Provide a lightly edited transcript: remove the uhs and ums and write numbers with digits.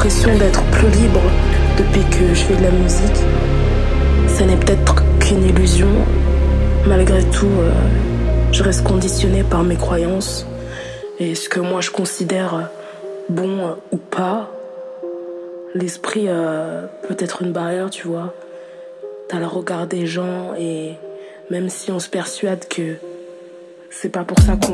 l'impression d'être plus libre depuis que je fais de la musique. Ça n'est peut-être qu'une illusion. Malgré tout, je reste conditionnée par mes croyances et ce que moi je considère bon ou pas. L'esprit peut être une barrière, tu vois. T'as le regard des gens et même si on se persuade que c'est pas pour ça qu'on